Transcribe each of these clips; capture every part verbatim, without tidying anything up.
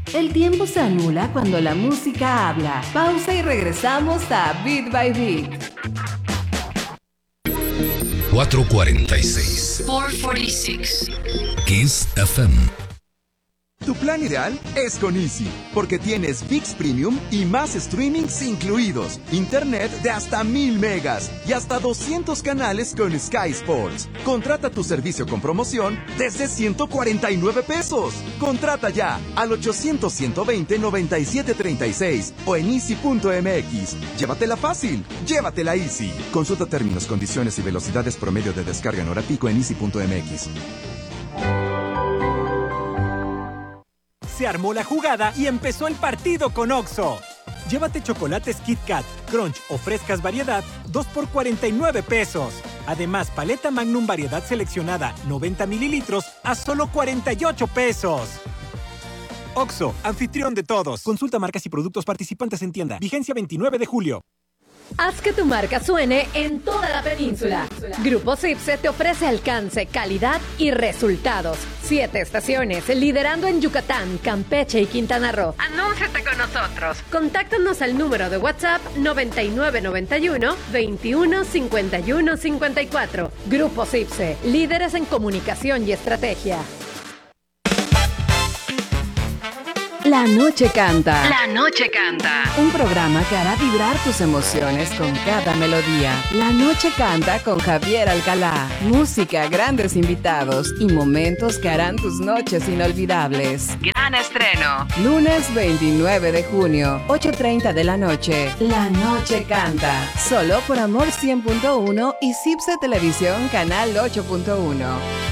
El tiempo se anula cuando la música habla. Pausa y regresamos a Beat by Beat. cuatrocientos cuarenta y seis. cuatrocientos cuarenta y seis. Kiss F M. Tu plan ideal es con Easy, porque tienes ViX Premium y más streamings incluidos, internet de hasta mil megas y hasta doscientos canales con Sky Sports. Contrata tu servicio con promoción desde ciento cuarenta y nueve pesos. Contrata ya al ochocientos, ciento veinte, noventa y siete treinta y seis o en easy punto m x. Llévatela fácil, llévatela Easy. Consulta términos, condiciones y velocidades promedio de descarga en hora pico en easy punto m x. Se armó la jugada y empezó el partido con Oxxo. Llévate chocolates Kit Kat, Crunch o frescas variedad, dos por cuarenta y nueve pesos. Además, paleta Magnum variedad seleccionada, noventa mililitros, a solo cuarenta y ocho pesos. Oxxo, anfitrión de todos. Consulta marcas y productos participantes en tienda. Vigencia veintinueve de julio. Haz que tu marca suene en toda la península. Grupo Cipse te ofrece alcance, calidad y resultados. Siete estaciones, liderando en Yucatán, Campeche y Quintana Roo. Anúnciate con nosotros. Contáctanos al número de WhatsApp noventa y nueve noventa y uno, veintiuno, cincuenta y uno, cincuenta y cuatro. Grupo Cipse, líderes en comunicación y estrategia. La Noche Canta. La Noche Canta. Un programa que hará vibrar tus emociones con cada melodía. La Noche Canta con Javier Alcalá. Música, grandes invitados y momentos que harán tus noches inolvidables. Gran estreno. Lunes veintinueve de junio, ocho treinta de la noche. La Noche Canta. Solo por Amor cien punto uno y Cipse Televisión Canal ocho punto uno.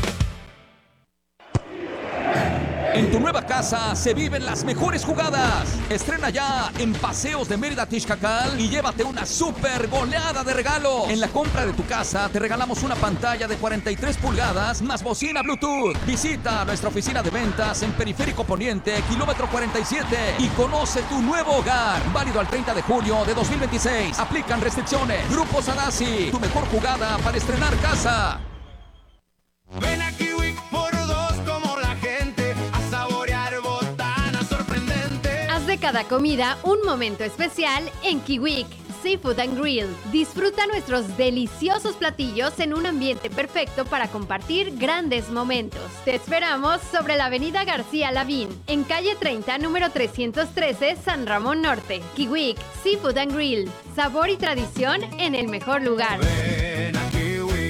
En tu nueva casa se viven las mejores jugadas. Estrena ya en Paseos de Mérida Tixcacal y llévate una super goleada de regalo. En la compra de tu casa te regalamos una pantalla de cuarenta y tres pulgadas más bocina Bluetooth. Visita nuestra oficina de ventas en Periférico Poniente, kilómetro cuarenta y siete y conoce tu nuevo hogar. Válido al treinta de julio de dos mil veintiséis. Aplican restricciones. Grupo Sadasi, tu mejor jugada para estrenar casa. Ven a Kiwi por dos como la gente a saborear botanas sorprendentes. Haz de cada comida un momento especial en Kiwik Seafood and Grill. Disfruta nuestros deliciosos platillos en un ambiente perfecto para compartir grandes momentos. Te esperamos sobre la avenida García Lavín, en calle treinta, número trescientos trece, San Ramón Norte. Kiwik Seafood and Grill. Sabor y tradición en el mejor lugar. Ven a Kiwi.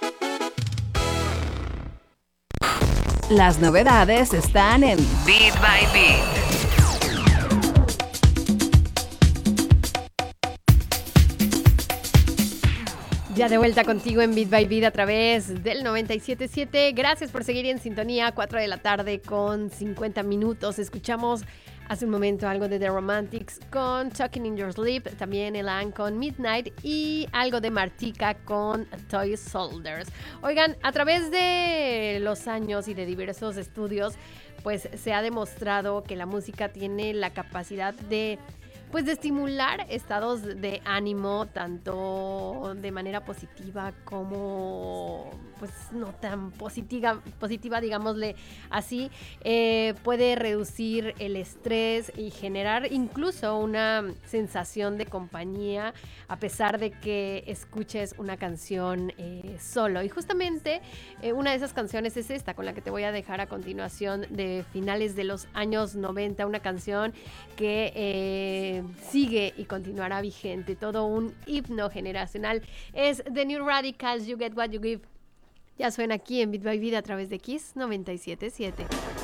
Las novedades están en Beat by Beat. Ya de vuelta contigo en Beat by Beat a través del noventa y siete punto siete. Gracias por seguir en sintonía. cuatro de la tarde con cincuenta minutos. Escuchamos hace un momento algo de The Romantics con Talking in Your Sleep. También Elan con Midnight. Y algo de Martika con Toy Soldiers. Oigan, a través de los años y de diversos estudios, pues se ha demostrado que la música tiene la capacidad de... pues de estimular estados de ánimo tanto de manera positiva como pues no tan positiva, positiva digámosle así. Eh, puede reducir el estrés y generar incluso una sensación de compañía a pesar de que escuches una canción eh, solo. Y justamente eh, una de esas canciones es esta con la que te voy a dejar a continuación, de finales de los años noventa, una canción que eh, sigue y continuará vigente, todo un himno generacional. Es The New Radicals, You Get What You Give. Ya suena aquí en Beat by Beat a través de Kiss noventa y siete punto siete.